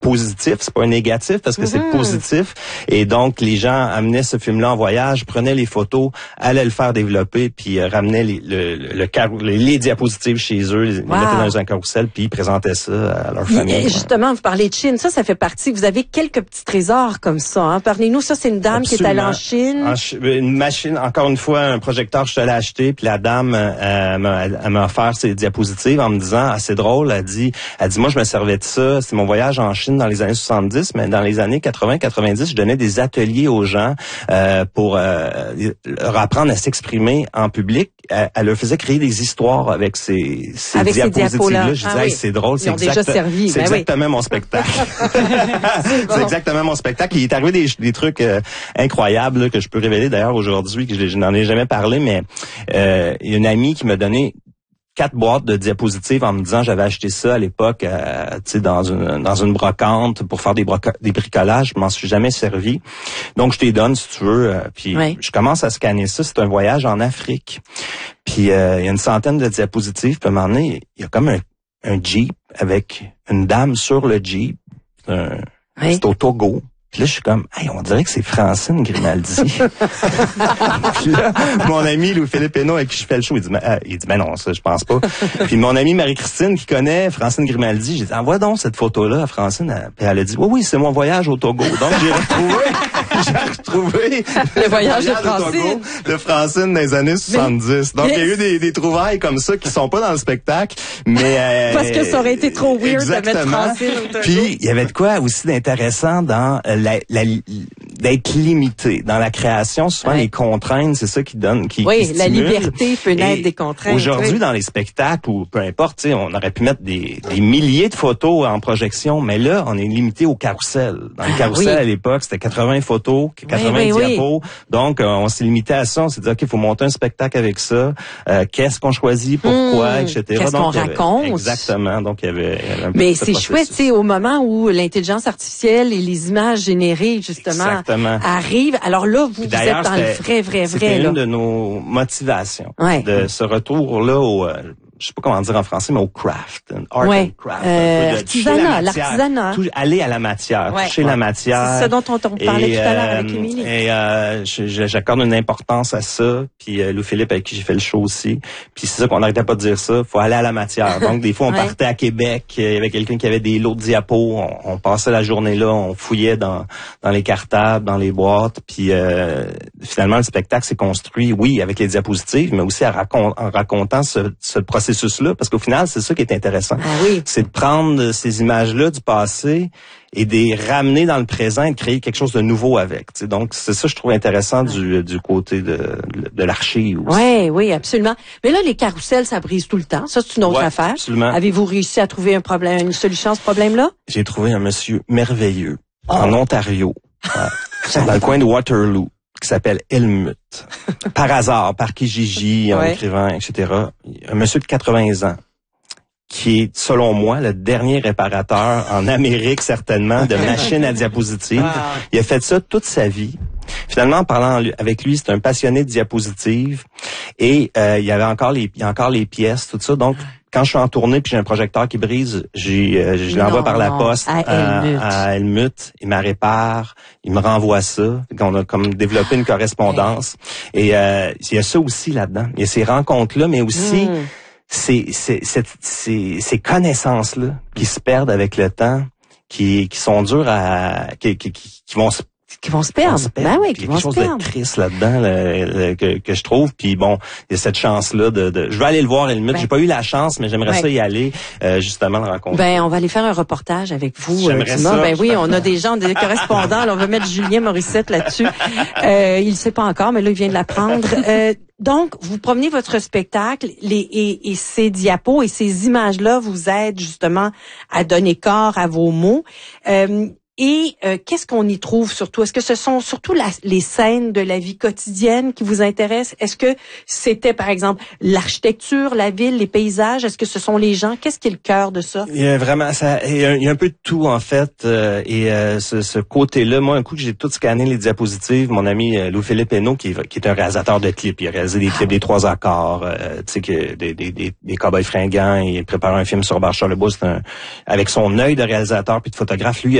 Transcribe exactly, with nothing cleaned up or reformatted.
positif, c'est pas un négatif parce que mm-hmm. c'est positif. Et donc, les gens amenaient ce film-là en voyage, prenaient les photos, allaient le faire développer, puis euh, ramenaient les, le, le, le car- les, les diapositives chez eux, les, wow. les mettaient dans un carrousel, puis ils présentaient ça à leur famille. Et, justement, vous parlez de Chine, ça, ça fait partie. Vous avez quelques petits trésors comme ça. Hein? Parlez-nous, ça, c'est une dame Absolument. Qui est allée en Chine. En ch- une machine, encore une fois, un projecteur, je te l'ai acheté, puis la dame, euh, m'a, elle m'a offert ses diapositives en me disant, ah, c'est drôle, elle dit, elle dit, moi, je me servais de ça, c'est mon voyage en Chine dans les années soixante-dix, mais dans les années quatre-vingts quatre-vingt-dix, je donnais des ateliers aux gens euh, pour euh, leur apprendre à s'exprimer en public. Elle, elle leur faisait créer des histoires avec ces, ces avec diapositives-là. Ces je disais, ah, hey, oui. c'est drôle, Ils c'est, ont exact, déjà servi. c'est ben exactement oui. mon spectacle. c'est, bon. c'est exactement mon spectacle. Il est arrivé des, des trucs euh, incroyables là, que je peux révéler d'ailleurs aujourd'hui, que je, je n'en ai jamais parlé, mais euh, il y a une amie qui m'a donné quatre boîtes de diapositives en me disant j'avais acheté ça à l'époque euh, tu sais dans une dans une brocante pour faire des broca- des bricolages, je m'en suis jamais servi. Donc je te les donne si tu veux euh, puis oui. je commence à scanner ça, c'est un voyage en Afrique. Puis euh, il y a une centaine de diapositives, puis à un moment donné, il y a comme un un Jeep avec une dame sur le Jeep. Un, oui. C'est au Togo. Puis là, je suis comme, hey, on dirait que c'est Francine Grimaldi. Puis là, mon ami Louis-Philippe Hénaud avec qui je fais le show, il dit, ben, euh, il dit, ben non, ça, je pense pas. Puis mon amie Marie-Christine qui connaît Francine Grimaldi, j'ai dit, envoie donc cette photo-là à Francine. Puis elle a dit, oui, oui, c'est mon voyage au Togo. Donc j'ai retrouvé, j'ai retrouvé le, le voyage, voyage de Francine. Togo de Francine dans les années soixante-dix. Donc il y a eu des, des trouvailles comme ça qui sont pas dans le spectacle, mais euh, parce que ça aurait été trop weird exactement. De mettre Francine au Togo. Puis il y avait de quoi aussi d'intéressant dans euh, La, la, d'être limité dans la création. Souvent, ouais. les contraintes, c'est ça qui donne, qui, oui, qui la stimule. liberté peut naître des contraintes. Aujourd'hui, oui. dans les spectacles ou peu importe, on aurait pu mettre des, des milliers de photos en projection, mais là, on est limité au carrousel. Dans le ah, carrousel, oui. à l'époque, c'était quatre-vingts photos, quatre-vingts oui, diapos. Oui. Donc, euh, on s'est limité à ça. On s'est dit, OK, il faut monter un spectacle avec ça. Euh, qu'est-ce qu'on choisit, pourquoi, mmh, et cetera. Qu'est-ce Donc, qu'on raconte. Exactement. Donc, il y avait, il y avait un peu mais de ce c'est processus. chouette, tu sais, au moment où l'intelligence artificielle et les images générées, justement, Exactement. arrivent. Alors là, vous, vous êtes dans le vrai, vrai, vrai. C'était là. une de nos motivations. Ouais. De ce retour-là au, euh, je sais pas comment dire en français, mais au craft, art ouais. and craft. Euh, l'artisanat, l'artisanat. Tout, aller à la matière, ouais. toucher ouais. la matière. C'est ce dont on, on parlait et, tout à l'heure euh, avec Émilie. Et euh, je, je, j'accorde une importance à ça. Puis euh, Louis-Philippe avec qui j'ai fait le show aussi. Puis c'est ça qu'on n'arrêtait pas de dire ça. Faut aller à la matière. Donc des fois on ouais. partait à Québec, il y avait quelqu'un qui avait des lots de diapos. On, on passait la journée là, on fouillait dans dans les cartables, dans les boîtes. Puis euh, finalement le spectacle s'est construit, oui, avec les diapositives, mais aussi à racon- en racontant ce, ce processus-là, parce qu'au final c'est ça qui est intéressant. Ah oui. C'est de prendre ces images-là du passé et de les ramener dans le présent et de créer quelque chose de nouveau avec. T'sais. Donc, c'est ça que je trouve intéressant du, du côté de, de l'archive aussi. Oui, oui, absolument. Mais là, les carrousels, ça brise tout le temps. Ça, c'est une autre ouais, affaire. Absolument. Avez-vous réussi à trouver un problème, une solution à ce problème-là? J'ai trouvé un monsieur merveilleux oh. en Ontario, euh, dans le coin de Waterloo, qui s'appelle Helmut. Par hasard, par Kijiji, en ouais. écrivant, et cetera. Un monsieur de quatre-vingts ans. Qui est, selon moi, le dernier réparateur en Amérique, certainement, de machines à diapositives. Ah. Il a fait ça toute sa vie. Finalement, en parlant avec lui, c'est un passionné de diapositives. Et euh, il y avait encore les, il y a encore les pièces, tout ça. Donc, quand je suis en tournée puis j'ai un projecteur qui brise, j'ai, euh, je l'envoie par la poste à, à, Helmut. à Helmut. Il m'a répare, il me renvoie ça. On a comme développé une correspondance. Ouais. Et euh, il y a ça aussi là-dedans. Il y a ces rencontres-là, mais aussi... Mm. Ces, ces, ces, ces, ces connaissances-là qui se perdent avec le temps, qui, qui sont dures à, qui, qui, qui vont se qui vont se perdre. Ben oui, qui vont se perdre. Il y a quelque chose de triste là-dedans là, là, que, que je trouve. Puis bon, il y a cette chance-là de, de... Je vais aller le voir, Helmut. Ben. J'ai pas eu la chance, mais j'aimerais ben. ça y aller, euh, justement, le rencontrer. Ben, on va aller faire un reportage avec vous, j'aimerais Simon. Ça, ben oui, on a des gens, des correspondants. Là, on va mettre Julien Morissette là-dessus. Euh, il sait pas encore, mais là, il vient de l'apprendre. Euh, donc, vous promenez votre spectacle les, et, et ces diapos et ces images-là vous aident justement à donner corps à vos mots. Euh, Et euh, qu'est-ce qu'on y trouve surtout? Est-ce que ce sont surtout la, les scènes de la vie quotidienne qui vous intéressent? Est-ce que c'était, par exemple, l'architecture, la ville, les paysages? Est-ce que ce sont les gens? Qu'est-ce qui est le cœur de ça? Il y a vraiment ça, il y a, il y a un peu de tout en fait. Euh, et euh, ce, ce côté-là, moi, un coup que j'ai tout scanné les diapositives, mon ami euh, Louis-Philippe Hénaud, qui est, qui est un réalisateur de clips, il a réalisé des clips des Trois Accords, euh, tu sais, que des, des, des, des Cowboys fringants, il prépare un film sur Bachar Le Bois, c'est un, avec son œil de réalisateur puis de photographe. Lui,